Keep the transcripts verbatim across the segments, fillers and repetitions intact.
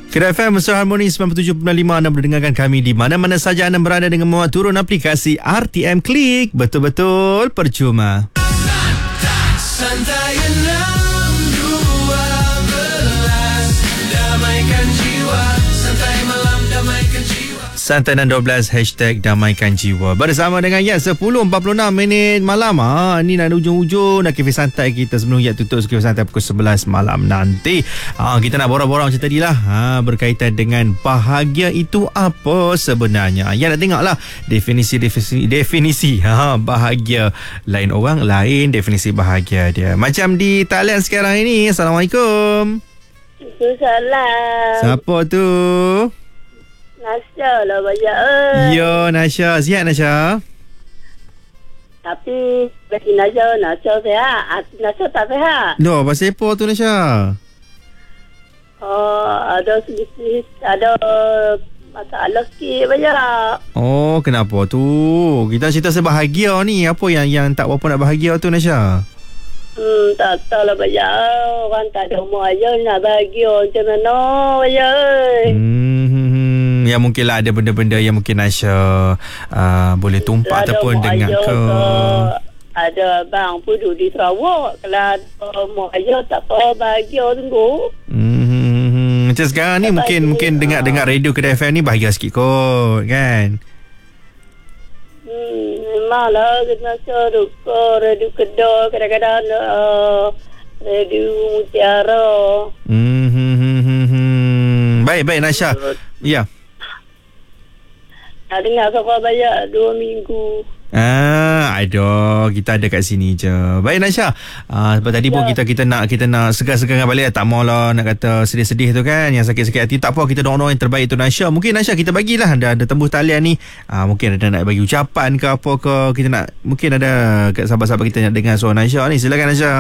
Kira F M Mesra Harmoni sembilan puluh tujuh perpuluhan lima. Anda mendengarkan kami di mana-mana saja anda berada dengan memuat turun aplikasi R T M Klik. Betul-betul percuma. Santai enam dua belas, damaikan jiwa. Santai malam, damaikan jiwa. Santai enam dua belas, hashtag damaikan jiwa. Bersama dengan ya sepuluh empat puluh enam minit malam. Ha, ni nak ujung-ujung nak kafe santai kita sebelum ya tutup kafe santai pukul sebelas malam nanti. Ha, kita nak borak-borak macam tadi lah. Ha, berkaitan dengan bahagia itu apa sebenarnya. Ya nak tengok lah definisi-definisi definisi, ha, bahagia. Lain orang, lain definisi bahagia dia. Macam di talian sekarang ini. Assalamualaikum. Salam. Siapa tu? Nasya lah banyak eh. Yo Nasya, sihat Nasya? Tapi bagi Nasya, Nasya sihat. Nasya tak sihat. No, pasal apa tu Nasya? Oh, ada sedikit, ada masalah sikit banyak. Oh, kenapa tu? Kita cerita sebahagia ni. Apa yang yang tak berapa nak bahagia tu Nasya? Hmm, tak tahu lah banyak. Orang tak ada umur aja nak bahagia macam mana banyak eh. Hmm. Ya mungkinlah ada benda-benda yang mungkin Nasya uh, boleh tumpah ada ataupun dengar ke. Ada abang pun duduk di Sarawak. Kalau ada mak ayah tak apa bahagia tunggu. Hmm, macam sekarang ni tak mungkin bahagia. Mungkin dengar-dengar radio Kedai F M ni bahagia sikit kot kan. Hmm, memanglah kena duduk ke radio Kedai kadang-kadang uh, radio Mutiara. Hmm, hmm, hmm, hmm, hmm. Baik, baik Nasya. Ya. Nak dengar khabar banyak dua minggu. Ah, ada kita ada kat sini je. Baik Nasya. Ah, sebab tadi ya. pun kita kita nak kita nak segar-segarkan balik, tak maulah nak kata sedih-sedih tu kan, yang sakit-sakit hati. Tak apa, kita doa-doa yang terbaik tu Nasya. Mungkin Nasya kita bagilah ada ada tembus talian ni. Ah, mungkin ada nak bagi ucapan ke apa ke, kita nak mungkin ada kat sahabat-sahabat kita nak dengar suara Nasya ni. Silakan Nasya.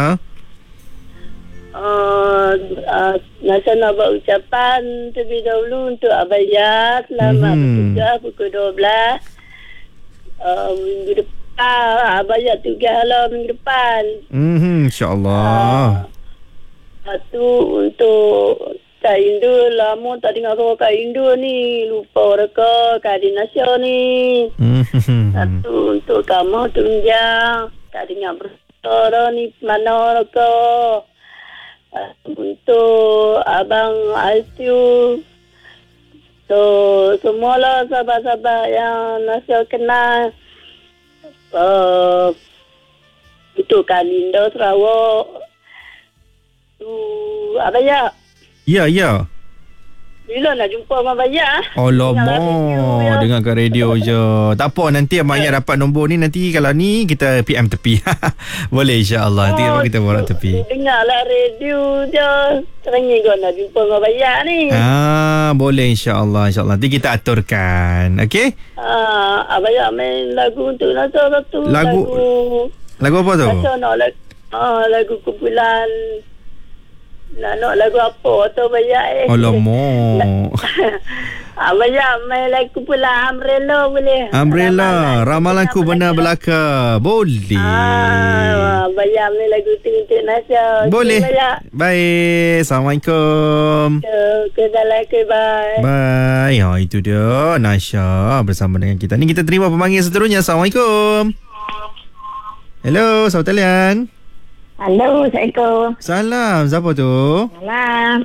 Uh, uh, Nasya nak buat ucapan terlebih dahulu untuk Abaya. Selamat hmm. bertugas pukul dua belas uh, minggu depan. Abaya tugas lah minggu depan. Hmm, InsyaAllah. Uh, Satu untuk Kak Indu. Lama tak dengar suara Kak Indu ni. Lupa mereka Kak Adi Nasya ni. Hmm. Satu untuk kamu tunjang. Tak dengar bersuara ni mana mereka. Uh, untuk Abang Aisyah, so semualah sahabat-sahabat yang Nasya kenal, uh, untuk Kalinda Sarawak tu apa ya? Ya ya. Bila nak jumpa Abang Bayak? Alamak, dengar kat radio je. Tak apa, nanti Abang Bayak dapat nombor ni, nanti kalau ni kita P M tepi. Boleh insyaAllah. Nanti oh, kita borak tepi. Dengarlah radio je. Teringin kau nak jumpa Abang Bayak ni. Ah, boleh insyaAllah. InsyaAllah nanti kita aturkan. Okey? Ah, Abang Bayak main lagu untuk Nasya satu. Lagu Lagu, lagu apa tu? Nasya nak lagu, ah, lagu kumpulan. Nak nak lagu apa tu banyak eh. Alamak. Ah, banyak main lagu pula Umbrella boleh. Umbrella, ramalanku benar belaka. Boleh. Ah, banyak main lagu tu untuk Nasya. Boleh. Okay, baik. Assalamualaikum. Ke dalam ke bye. Bye. Ha, itu dia Nasya bersama dengan kita. Ni kita terima pemanggil seterusnya. Assalamualaikum. Hello, selamat talian. Halo, Assalamualaikum. Salam, siapa tu? Salam.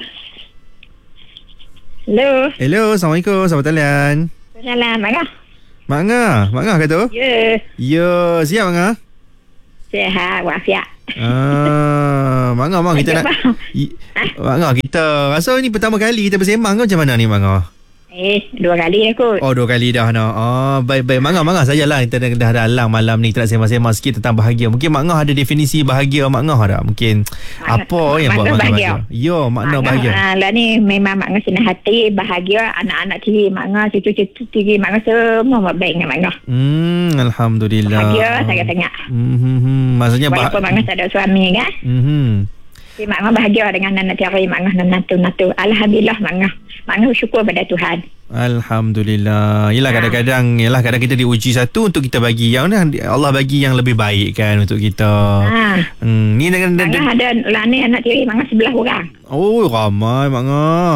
Hello. Hello, Assalamualaikum, selamat talian. Salam, Mak Ngah. Mak Ngah, Mak Ngah ke tu? Ya. Ya, siap Mak Ngah? Sihat, walafiat. Ah, Mak Ngah, Mak kita nak... I, Mak Ngah, kita rasa ni pertama kali kita bersembang ke macam mana ni Mak Ngah? Eh, dua kali aku. Oh, dua kali dah nak. Oh, baik-baik. Mak Ngah, Mak Ngah sajalah. Kita dah, dah ada alang malam ni. Kita nak sembang-sembang sikit tentang bahagia. Mungkin Mak Ngah ada definisi bahagia Mak Ngah tak? Mungkin makna, apa yang buat Mak Ngah bahagia? Yo, makna Mak bahagia. Ah, lah ni memang Mak Ngah senang hati, bahagia. Anak-anak ciri Mak Ngah, cucu-cucu ciri Mak Ngah semua baik dengan Mak Ngah. Hmm, Alhamdulillah. Bahagia sangat-sangat. Hmm, hmm, hmm. Maksudnya walaupun bah- Mak Ngah tak ada suami kan? Hmm. Tapi Mak Ngah bahagia dengan anak tiri Mak Ngah dan natu-natu. Alhamdulillah Mak Ngah. Mak Ngah bersyukur pada Tuhan. Alhamdulillah. Yelah ha. kadang-kadang Yelah kadang kita diuji satu untuk kita bagi yang Allah bagi yang lebih baik kan untuk kita. Ha. Hmm, ni dengan Mak Ngah ada lah ni anak tiri Mak Ngah sebelah orang. Oh, ramai Mak Ngah.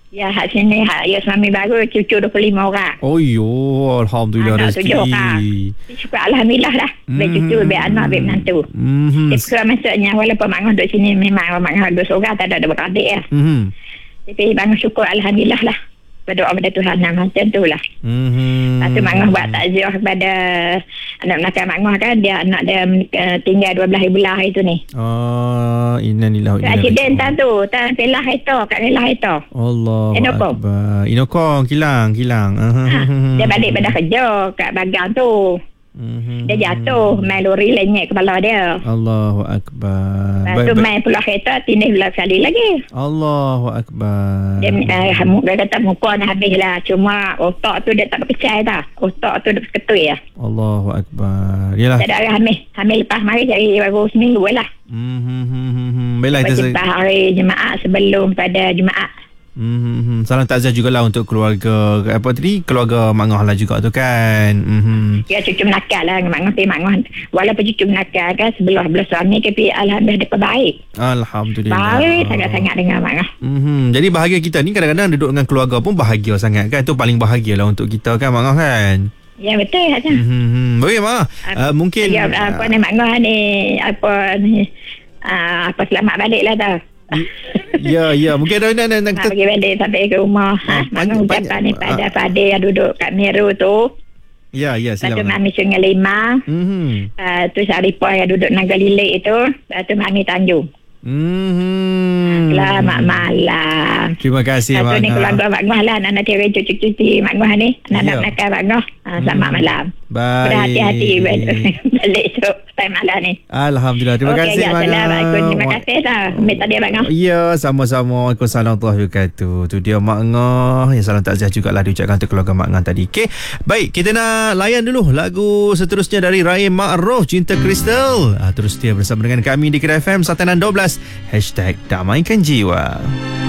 Ya, hak sini hak ya suami baru cucu dua puluh lima orang. Oh yo, alhamdulillah Anak rezeki. tujuh orang. Syukur alhamdulillah lah. Baik cucu, baik anak, baik menantu. Mhm. Tapi kalau maksudnya walaupun Mak Ngah duduk sini memang Mak Ngah dua seorang tak ada ada beradik ya. Mhm. Tapi Mak Ngah syukur alhamdulillah lah. Berdoa pada Tuhan lah macam tu lah. Mhm. Lepas tu Mak Ngah buat takziah kepada anak belakang Mak Ngah kan. Dia anak dia uh, tinggal dua belas bulan hari tu ni. Oh, innalillahi wa inna ilaihi Aksiden raji'un. tak tu. Tak pelah itu. Kat pelah itu. Allah Inokong. Akbar. Inokong kilang, kilang. Ha, dia balik pada kerja kat bagang tu. Mhm. Dia jatuh. Main lori lenyek kepala dia. Allahu Akbar. Lepas tu main pula kereta. Tindih pula sekali lagi. Allahu Akbar. Dia, uh, dia kata muka nak habis lah. Cuma otak tu dia tak berkecai dah. Otak tu dia berketui lah. Allahu Akbar. Yalah. Tak ada hari hamil. Hamil lepas mari jadi baru seminggu lah. Hmm. Baiklah Lepas kita lepas hari Jumaat sebelum pada Jumaat. Hmm. Salam takziah jugalah untuk keluarga apa tadi? Keluarga Mak Ngah lah juga tu kan. Hmm. Ya cucu menakal lah. Mak Ngah Mak Ngah. Walaupun cucu menakal kan sebelah belah suami tapi alhamdulillah dia baik. Alhamdulillah. Baik sangat-sangat dengan Mak Ngah. Hmm. Jadi bahagia kita ni kadang-kadang duduk dengan keluarga pun bahagia sangat kan. Itu paling bahagia lah untuk kita kan Mak Ngah kan. Ya betul Haja. Hmm. Baik Mak. Uh, mungkin Ya apa ni Mak Ngah ni apa ni uh, apa selamat balik lah tau. Ya, ya. Mungkin ada nak nak Nak pergi balik sampai ke rumah. Ah, Ha, banyak- Mak ucapan ni banyak- pada ah. pada yang duduk kat Meru tu. Ya, ya, Lepas tu silakan. Mami Sungai Lima. Mhm. Uh, tu Saripah yang duduk Naga Lilik itu. Lepas tu Mami Tanjung. Mhm. Selamat malam. Terima kasih Satu Mak ni Ngah. keluarga Mak Ngah lah. Anak-anak tirai cucu-cucu Mak Ngah ni. Anak-anak Ya. belakang Mak Ngah. Ha, selamat Hmm. malam. Baik. Berhati-hati balik, balik tu. Time malam ni. Alhamdulillah. Terima Okey, kasih ya, Mak Ngah. Assalamualaikum. Terima kasih dah. Minta dia Mak Ngah. Ya, sama-sama. Waalaikumsalam warahmatullahi wabarakatuh. Tu dia Mak Ngah. Ya, salam takziah jugalah diucapkan untuk keluarga Mak Ngah tadi. Okey. Baik, kita nak layan dulu lagu seterusnya dari Rahim Ma'ruf, Cinta Kristal. Ah, terus dia bersama dengan kami di Kira F M seratus enam dua belas. Hashtag Damaikan Jiwa.